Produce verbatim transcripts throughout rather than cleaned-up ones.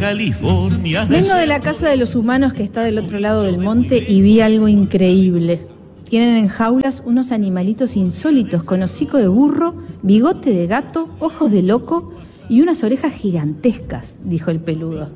California. Vengo de la casa de los humanos que está del otro lado del monte y vi algo increíble. Tienen en jaulas unos animalitos insólitos con hocico de burro, bigote de gato, ojos de loco y unas orejas gigantescas, dijo el peludo.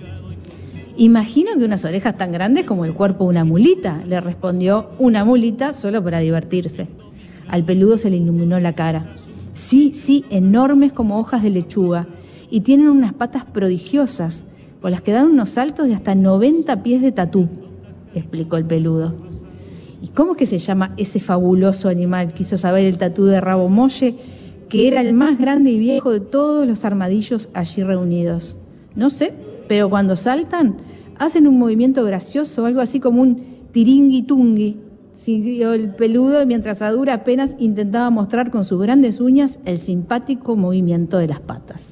Imagino que unas orejas tan grandes como el cuerpo de una mulita, le respondió una mulita solo para divertirse. Al peludo se le iluminó la cara. Sí, sí, enormes como hojas de lechuga, y tienen unas patas prodigiosas, con las que dan unos saltos de hasta noventa pies de tatú, explicó el peludo. ¿Y cómo es que se llama ese fabuloso animal? Quiso saber el tatú de Rabo Molle, que era el más grande y viejo de todos los armadillos allí reunidos. No sé, pero cuando saltan, hacen un movimiento gracioso, algo así como un tiringui-tungui, siguió el peludo mientras a duras penas intentaba mostrar con sus grandes uñas el simpático movimiento de las patas.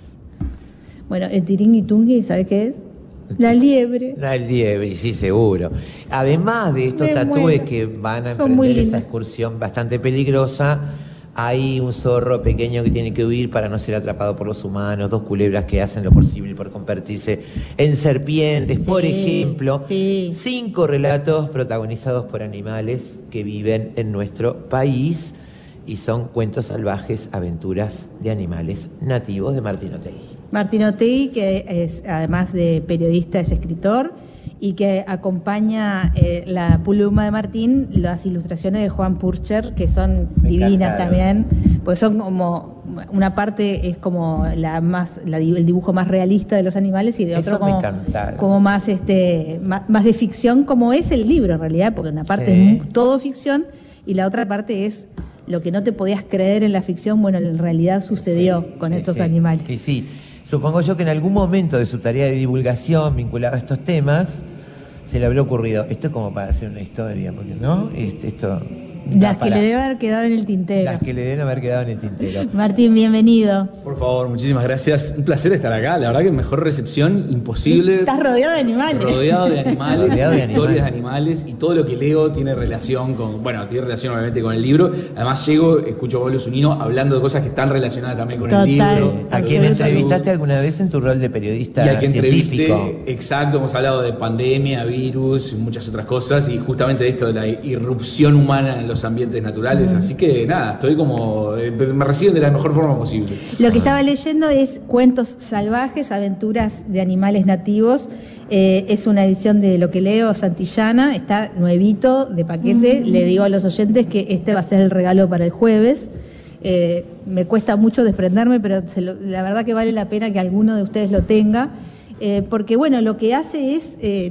Bueno, el tiringui-tungui, ¿sabes qué es? La liebre. La liebre, sí, seguro. Además de estos Me tatúes muero. que van a Son muy emprender esa lindas. excursión bastante peligrosa, hay un zorro pequeño que tiene que huir para no ser atrapado por los humanos, dos culebras que hacen lo posible por convertirse en serpientes, Sí, por ejemplo. sí. Cinco relatos protagonizados por animales que viven en nuestro país y son cuentos salvajes, aventuras de animales nativos de Martín Otegui. Martín Otegui, que es, además de periodista, es escritor y que acompaña eh, la pluma de Martín, las ilustraciones de Juan Purcher, que son Me divinas encantaron. también, porque son como, una parte es como la más, la, el dibujo más realista de los animales y de Eso otro me como, encantaron. como más, este, más, más de ficción, como es el libro en realidad, porque una parte Sí. es todo ficción y la otra parte es lo que no te podías creer en la ficción, bueno, en realidad sucedió Sí, con sí, estos sí. animales. Sí, sí. Supongo yo que en algún momento de su tarea de divulgación vinculada a estos temas se le habrá ocurrido, esto es como para hacer una historia, porque no, este, esto Las da que para- le debe haber quedado en el tintero. las que le deben haber quedado en el tintero. Martín, bienvenido. Por favor, muchísimas gracias. Un placer estar acá. La verdad que mejor recepción imposible. Estás rodeado de animales. Rodeado de animales, Rodeado de historias de animales. animales y todo lo que leo tiene relación con, bueno, tiene relación obviamente con el libro. Además llego, escucho a Pablo Zunino hablando de cosas que están relacionadas también con Total. el libro. ¿A quién Absolutamente. entrevistaste alguna vez en tu rol de periodista Y al que científico? entrevisté, exacto, hemos hablado de pandemia, virus y muchas otras cosas, y justamente de esto de la irrupción humana en los ambientes naturales. Así que nada, estoy como. eh, me reciben de la mejor forma posible. Lo que estaba leyendo es Cuentos salvajes, aventuras de animales nativos. Eh, es una edición de Lo que leo, Santillana. Está nuevito, de paquete. Le digo a los oyentes que este va a ser el regalo para el jueves. Eh, me cuesta mucho desprenderme, pero se lo- la verdad que vale la pena que alguno de ustedes lo tenga. Eh, porque bueno, lo que hace es, eh,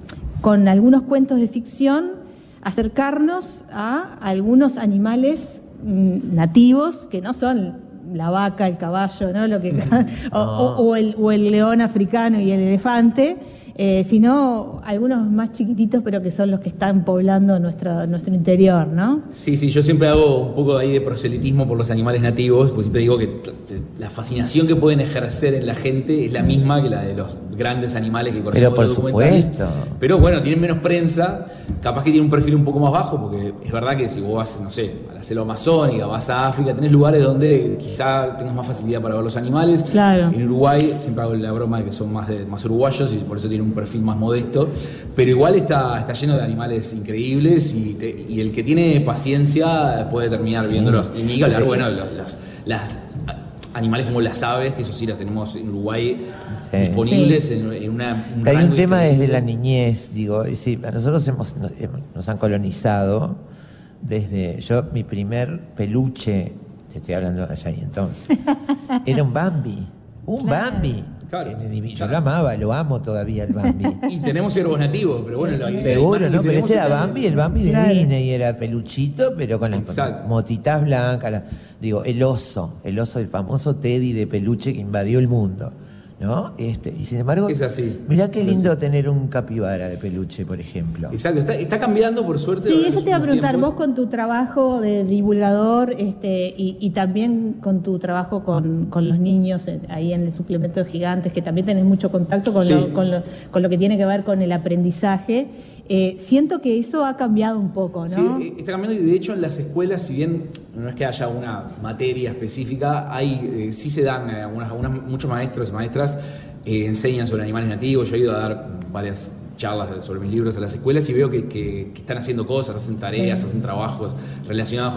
con algunos cuentos de ficción, acercarnos a algunos animales mm, nativos que no son la vaca, el caballo, ¿no? Lo que, o, o- o el, o el león africano y el elefante, eh, sino algunos más chiquititos, pero que son los que están poblando nuestro, nuestro interior, ¿no? Sí, sí, yo siempre hago un poco ahí de proselitismo por los animales nativos, porque siempre digo que la fascinación que pueden ejercer en la gente es la misma que la de los grandes animales que conocemos Pero en por los documentales. supuesto. Pero bueno, tienen menos prensa, capaz que tienen un perfil un poco más bajo, porque es verdad que si vos vas, no sé, a la selva amazónica, vas a África, tenés lugares donde quizá tengas más facilidad para ver los animales. Claro. En Uruguay, siempre hago la broma de que son más, de, más uruguayos y por eso tienen un perfil más modesto, pero igual está, está lleno de animales increíbles y, te- y el que tiene paciencia puede terminar viéndolos. Y ni que hablar, bueno, los, las, las animales como las aves, que eso sí las tenemos en Uruguay Sí. disponibles en, en una... un Hay un rango tema increíble. desde la niñez, digo, es decir, a nosotros hemos, nos, nos han colonizado desde, yo mi primer peluche, te estoy hablando de allá y entonces, era un Bambi, un Claro. Bambi. Claro. Eh, me- Yo Claro. lo amaba, lo amo todavía el Bambi. Y tenemos ciervos nativos, pero bueno, la, la Seguro, imagen ¿no? que Pero tenemos ese era es la- Bambi, el Bambi de Claro. Disney, era peluchito, pero con las Exacto. motitas blancas. la- digo, el oso, el oso, el famoso Teddy de peluche que invadió el mundo, ¿no? Este, y sin embargo, Es así. mirá qué Es lindo así. tener un capibara de peluche, por ejemplo. Exacto, está, está cambiando por suerte. Sí, ahora en eso los te iba a últimos preguntar, tiempos. vos con tu trabajo de divulgador este, y, y también con tu trabajo con, con los niños eh, ahí en el suplemento de Gigantes, que también tenés mucho contacto con, Sí. lo, con, lo, con lo que tiene que ver con el aprendizaje, eh, siento que eso ha cambiado un poco, ¿no? Sí, eh, está cambiando y de hecho en las escuelas, si bien no es que haya una materia específica, hay, eh, sí se dan eh, algunas, algunas- muchos maestros y maestras eh, enseñan sobre animales nativos. Yo he ido a dar varias charlas sobre mis libros a las escuelas y veo que, que, que están haciendo cosas, hacen tareas, hacen trabajos relacionados